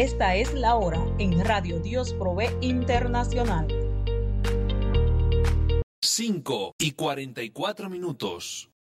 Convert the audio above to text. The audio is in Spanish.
Esta es la hora en Radio Dios Provee Internacional. 5:44.